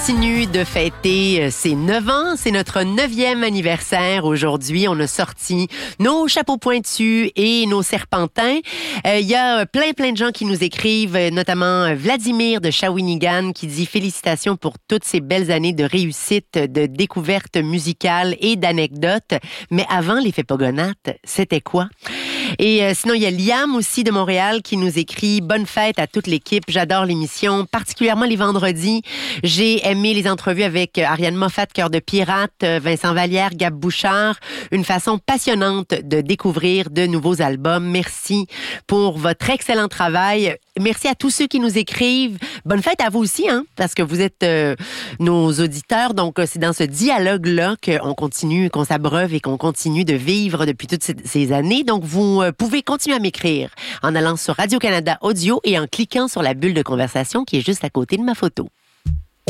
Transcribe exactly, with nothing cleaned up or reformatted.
Continue de fêter ses neuf ans. C'est notre neuvième anniversaire aujourd'hui. On a sorti nos chapeaux pointus et nos serpentins. Il euh, y a plein, plein de gens qui nous écrivent, notamment Vladimir de Shawinigan qui dit « Félicitations pour toutes ces belles années de réussite, de découverte musicale et d'anecdotes. Mais avant l'effet Pogonates, c'était quoi? » Et euh, sinon, il y a Liam aussi de Montréal qui nous écrit « Bonne fête à toute l'équipe. J'adore l'émission, particulièrement les vendredis. J'ai aimé les entrevues avec Ariane Moffat, Cœur de Pirate, Vincent Vallière, Gab Bouchard. Une façon passionnante de découvrir de nouveaux albums. Merci pour votre excellent travail. Merci à tous ceux qui nous écrivent. Bonne fête à vous aussi, hein, parce que vous êtes euh, nos auditeurs. Donc, c'est dans ce dialogue-là qu'on continue, qu'on s'abreuve et qu'on continue de vivre depuis toutes ces, ces années. Donc, vous euh, pouvez continuer à m'écrire en allant sur Radio-Canada Audio et en cliquant sur la bulle de conversation qui est juste à côté de ma photo.